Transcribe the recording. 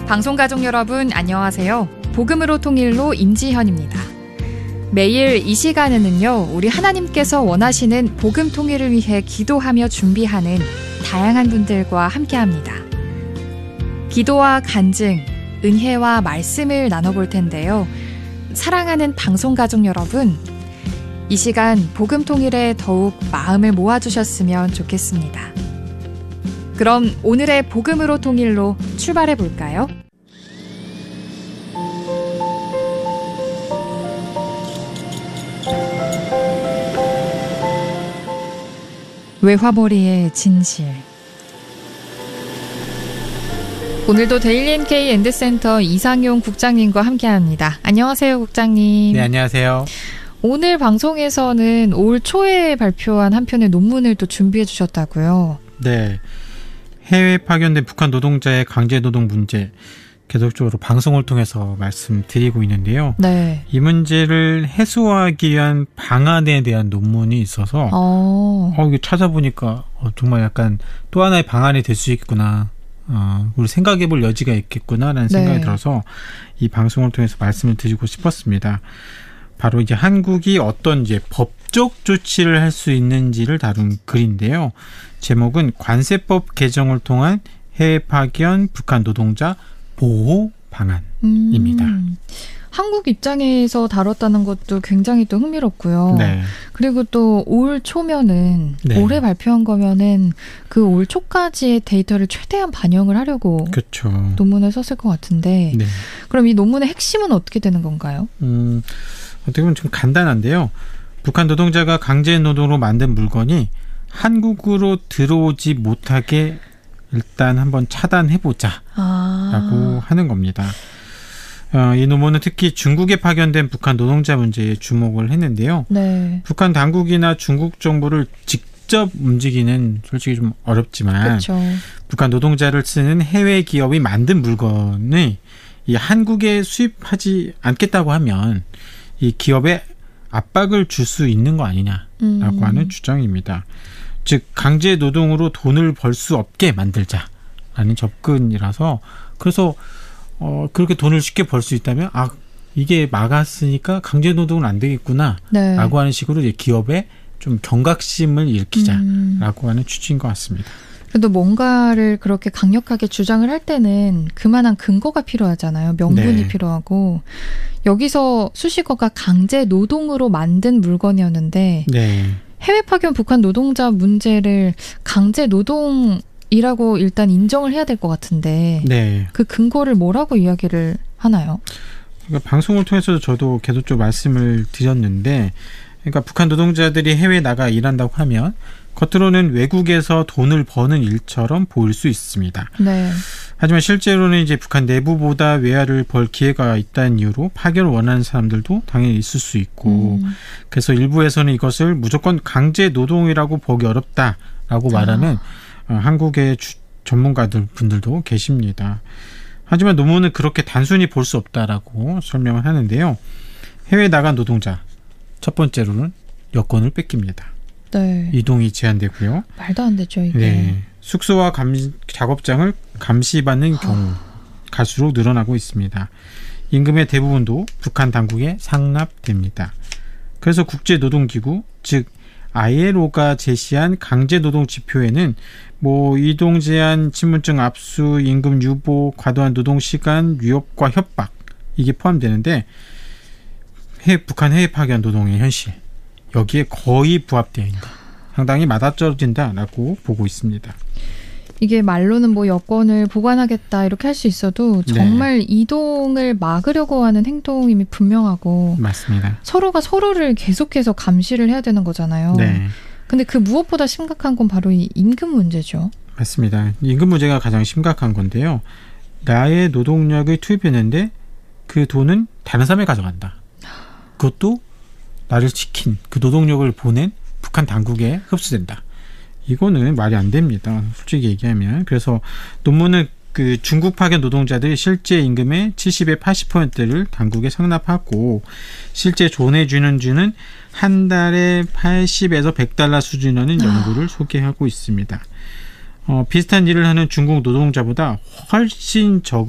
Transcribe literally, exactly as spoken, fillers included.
방송가족 여러분 안녕하세요. 복음으로 통일로 임지현입니다. 매일 이 시간에는요, 우리 하나님께서 원하시는 복음 통일을 위해 기도하며 준비하는 다양한 분들과 함께합니다. 기도와 간증, 은혜와 말씀을 나눠볼 텐데요. 사랑하는 방송가족 여러분, 이 시간 복음 통일에 더욱 마음을 모아주셨으면 좋겠습니다. 그럼 오늘의 복음으로 통일로 출발해 볼까요? 외화머리의 진실. 오늘도 데일리 엔케이 엔드센터 이상용 국장님과 함께합니다. 안녕하세요, 국장님. 네, 안녕하세요. 오늘 방송에서는 올 초에 발표한 한 편의 논문을 또 준비해 주셨다고요. 네, 해외 파견된 북한 노동자의 강제노동 문제 계속적으로 방송을 통해서 말씀드리고 있는데요. 네. 이 문제를 해소하기 위한 방안에 대한 논문이 있어서 어, 어 이거 찾아보니까 어, 정말 약간 또 하나의 방안이 될 수 있겠구나. 어, 우리 생각해볼 여지가 있겠구나라는 네. 생각이 들어서 이 방송을 통해서 말씀을 드리고 싶었습니다. 바로 이제 한국이 어떤 이제 법적 조치를 할 수 있는지를 다룬 글인데요. 제목은 관세법 개정을 통한 해외 파견 북한 노동자 보호 방안입니다. 음, 한국 입장에서 다뤘다는 것도 굉장히 또 흥미롭고요. 네. 그리고 또 올 초면은 네. 올해 발표한 거면은 그 올 초까지의 데이터를 최대한 반영을 하려고 그렇죠. 논문을 썼을 것 같은데 네. 그럼 이 논문의 핵심은 어떻게 되는 건가요? 음, 어떻게 보면 좀 간단한데요. 북한 노동자가 강제 노동으로 만든 물건이 한국으로 들어오지 못하게 일단 한번 차단해보자 아. 라고 하는 겁니다. 어, 이 논문은 특히 중국에 파견된 북한 노동자 문제에 주목을 했는데요. 네. 북한 당국이나 중국 정부를 직접 움직이는 솔직히 좀 어렵지만 그렇죠. 북한 노동자를 쓰는 해외 기업이 만든 물건을 이 한국에 수입하지 않겠다고 하면 이 기업에 압박을 줄 수 있는 거 아니냐라고 음. 하는 주장입니다. 즉 강제 노동으로 돈을 벌 수 없게 만들자라는 접근이라서 그래서 어, 그렇게 돈을 쉽게 벌 수 있다면 아 이게 막았으니까 강제 노동은 안 되겠구나라고 네. 하는 식으로 이제 기업에 좀 경각심을 일으키자라고 음. 하는 취지인 것 같습니다. 그래도 뭔가를 그렇게 강력하게 주장을 할 때는 그만한 근거가 필요하잖아요. 명분이 네. 필요하고 여기서 수식어가 강제 노동으로 만든 물건이었는데 네. 해외 파견 북한 노동자 문제를 강제 노동이라고 일단 인정을 해야 될 것 같은데 네. 그 근거를 뭐라고 이야기를 하나요? 그러니까 방송을 통해서도 저도 계속적으로 말씀을 드렸는데 그러니까 북한 노동자들이 해외에 나가 일한다고 하면 겉으로는 외국에서 돈을 버는 일처럼 보일 수 있습니다. 네. 하지만 실제로는 이제 북한 내부보다 외화를 벌 기회가 있다는 이유로 파견을 원하는 사람들도 당연히 있을 수 있고 음. 그래서 일부에서는 이것을 무조건 강제 노동이라고 보기 어렵다라고 말하는 아. 어, 한국의 주, 전문가들 분들도 계십니다. 하지만 논문은 그렇게 단순히 볼 수 없다라고 설명을 하는데요. 해외에 나간 노동자 첫 번째로는 여권을 뺏깁니다. 네. 이동이 제한되고요. 말도 안 되죠, 이게. 네. 숙소와 감, 작업장을 감시받는 경우 갈수록 늘어나고 있습니다. 임금의 대부분도 북한 당국에 상납됩니다. 그래서 국제노동기구, 즉 아이엘오가 제시한 강제노동 지표에는 뭐 이동 제한, 신분증 압수, 임금 유보, 과도한 노동시간, 위협과 협박 이게 포함되는데 해, 북한 해외 파견 노동의 현실 여기에 거의 부합되어 있다. 상당히 맞아떨어진다라고 보고 있습니다. 이게 말로는 뭐 여권을 보관하겠다 이렇게 할 수 있어도 정말 네. 이동을 막으려고 하는 행동임이 분명하고 맞습니다. 서로가 서로를 계속해서 감시를 해야 되는 거잖아요. 네. 근데 그 무엇보다 심각한 건 바로 이 임금 문제죠. 맞습니다. 임금 문제가 가장 심각한 건데요. 나의 노동력을 투입했는데 그 돈은 다른 사람이 가져간다. 그것도 나를 지킨 그 노동력을 보낸 북한 당국에 흡수된다. 이거는 말이 안 됩니다. 솔직히 얘기하면. 그래서 논문은 그 중국 파견 노동자들이 실제 임금의 칠십에서 팔십 퍼센트를 당국에 상납하고 실제 존해주는 주는 한 달에 팔십에서 백 달러 수준이라는 연구를 아. 소개하고 있습니다. 어, 비슷한 일을 하는 중국 노동자보다 훨씬 적은